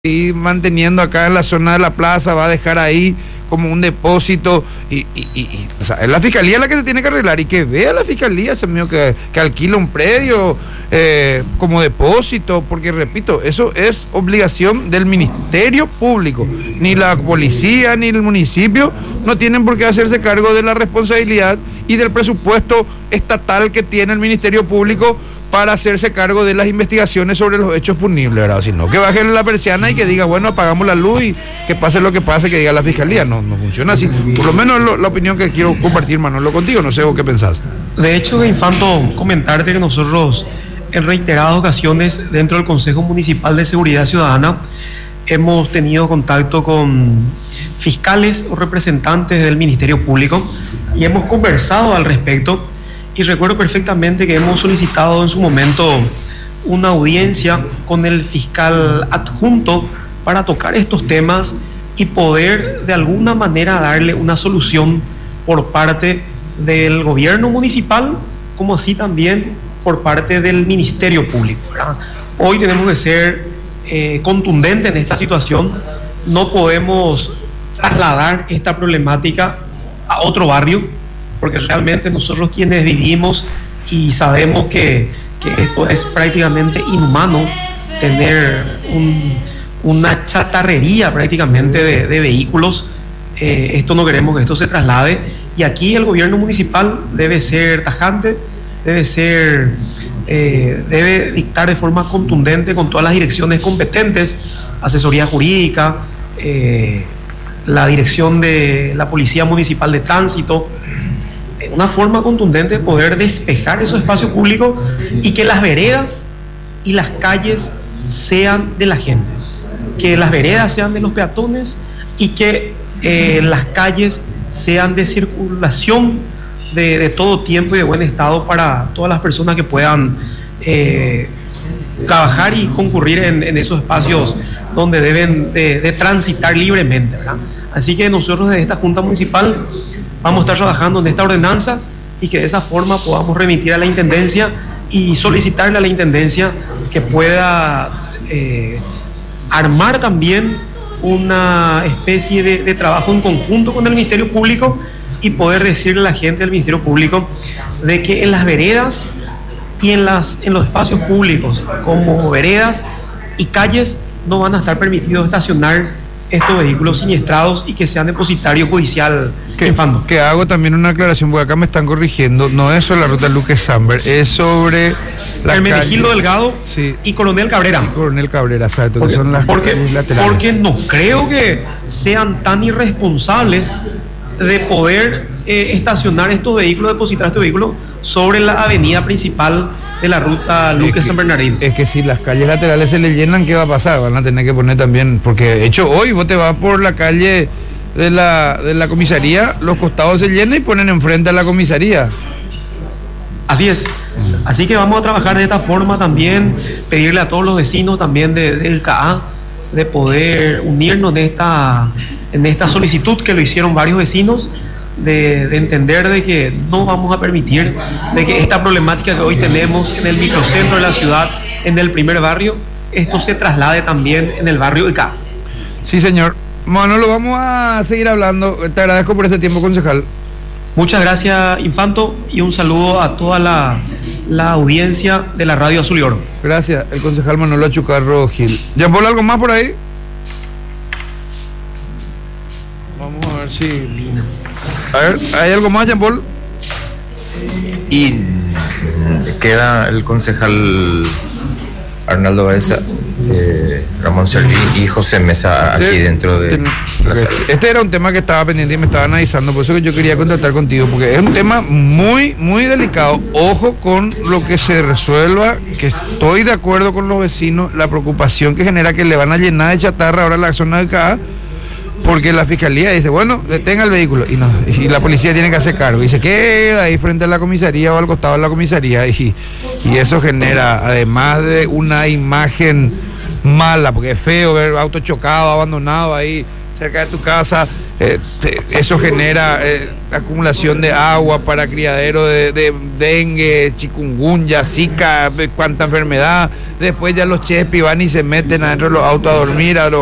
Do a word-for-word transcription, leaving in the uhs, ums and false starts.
Y manteniendo acá en la zona de la plaza, va a dejar ahí como un depósito y, y, y, y o sea, es la fiscalía la que se tiene que arreglar y que vea la fiscalía ese mío que, que alquila un predio eh, como depósito, porque repito, eso es obligación del Ministerio Público. Ni la policía ni el municipio no tienen por qué hacerse cargo de la responsabilidad y del presupuesto estatal que tiene el Ministerio Público para hacerse cargo de las investigaciones sobre los hechos punibles, ¿verdad? Sino que bajen la persiana y que diga, bueno, apagamos la luz y que pase lo que pase, que diga la fiscalía. No, no funciona así. Por lo menos lo, la opinión que quiero compartir, Manolo, contigo. No sé vos qué pensás. De hecho, Infanto, comentarte que nosotros en reiteradas ocasiones dentro del Consejo Municipal de Seguridad Ciudadana hemos tenido contacto con fiscales o representantes del Ministerio Público y hemos conversado al respecto. Y recuerdo perfectamente que hemos solicitado en su momento una audiencia con el fiscal adjunto para tocar estos temas y poder de alguna manera darle una solución por parte del gobierno municipal, como así también por parte del Ministerio Público, ¿verdad? Hoy tenemos que ser eh, contundentes en esta situación. No podemos trasladar esta problemática a otro barrio, porque realmente nosotros quienes vivimos y sabemos que, que esto es prácticamente inhumano, tener un, una chatarrería prácticamente de, de vehículos, eh, esto no queremos que esto se traslade, y aquí el gobierno municipal debe ser tajante, debe ser, eh, debe dictar de forma contundente con todas las direcciones competentes, asesoría jurídica, eh, la dirección de la Policía Municipal de Tránsito, una forma contundente de poder despejar esos espacios públicos y que las veredas y las calles sean de la gente, que las veredas sean de los peatones y que eh, las calles sean de circulación de, de todo tiempo y de buen estado para todas las personas que puedan eh, trabajar y concurrir en, en esos espacios donde deben de, de transitar libremente, ¿verdad? Así que nosotros desde esta Junta Municipal vamos a estar trabajando en esta ordenanza y que de esa forma podamos remitir a la Intendencia y solicitarle a la Intendencia que pueda eh, armar también una especie de, de trabajo en conjunto con el Ministerio Público y poder decirle a la gente del Ministerio Público de que en las veredas y en, las, en los espacios públicos como veredas y calles no van a estar permitidos estacionar estos vehículos siniestrados y que sean depositario judicial. Que, que hago también una aclaración, porque acá me están corrigiendo, no es sobre la ruta Luque Samber, es sobre la Hermenegildo Delgado, sí, y Coronel Cabrera. Y Coronel Cabrera, exacto, porque, que son las porque, laterales. Porque no creo que sean tan irresponsables de poder eh, estacionar estos vehículos, depositar estos vehículos sobre la avenida principal de la ruta Luque San Bernardino. Es que si las calles laterales se le llenan, ¿qué va a pasar? Van a tener que poner también, porque de hecho hoy vos te vas por la calle de la, de la comisaría, los costados se llenan y ponen enfrente a la comisaría. Así es. Así que vamos a trabajar de esta forma también, pedirle a todos los vecinos también de, del C A A de poder unirnos de esta, en esta solicitud que lo hicieron varios vecinos, de, de entender de que no vamos a permitir de que esta problemática que hoy tenemos en el microcentro de la ciudad, en el primer barrio, esto se traslade también en el barrio de acá. Sí, señor. Manolo, vamos a seguir hablando. Te agradezco por este tiempo, concejal. Muchas gracias, Infanto, y un saludo a toda la, la audiencia de la Radio Azul y Oro. Gracias, el concejal Manolo Chucarro Gil. ¿Jean Paul, algo más por ahí? Vamos a ver si... A ver, ¿hay algo más, Jean Paul? Y queda el concejal Arnaldo Baeza, eh, Ramón Serví y José Mesa aquí sí, dentro de ten, la sala. Este era un tema que estaba pendiente y me estaba analizando, por eso que yo quería contactar contigo, porque es un tema muy, muy delicado. Ojo con lo que se resuelva, que estoy de acuerdo con los vecinos, la preocupación que genera que le van a llenar de chatarra ahora la zona de acá, porque la fiscalía dice, bueno, detenga el vehículo y, no, y la policía tiene que hacer cargo y se queda ahí frente a la comisaría o al costado de la comisaría y, y eso genera, además de una imagen mala, porque es feo ver auto chocado, abandonado ahí cerca de tu casa, eh, te, eso genera eh, acumulación de agua para criadero de, de dengue, chikungunya, zika, cuánta enfermedad. Después ya los chepis van y se meten adentro de los autos a dormir, a los